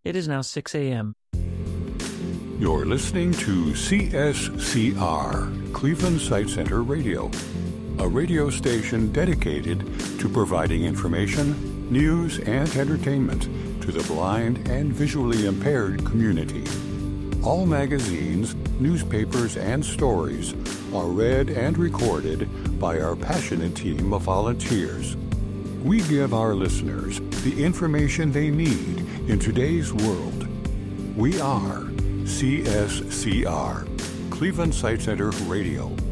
It is now 6 a.m. You're listening to CSCR, Cleveland Sight Center Radio, a radio station dedicated to providing information, news, and entertainment to the blind and visually impaired community. All magazines, newspapers, and stories are read and recorded by our passionate team of volunteers. We give our listeners the information they need in today's world. We are CSCR, Cleveland Sight Center Radio.